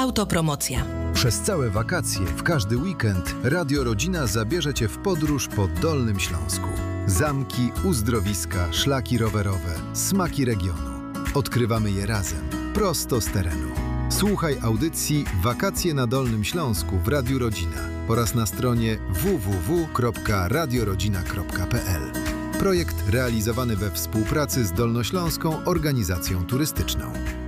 Autopromocja. Przez całe wakacje, w każdy weekend Radio Rodzina zabierze Cię w podróż po Dolnym Śląsku. Zamki, uzdrowiska, szlaki rowerowe, smaki regionu. Odkrywamy je razem, prosto z terenu. Słuchaj audycji Wakacje na Dolnym Śląsku w Radiu Rodzina oraz na stronie www.radiorodzina.pl. Projekt realizowany we współpracy z Dolnośląską Organizacją Turystyczną.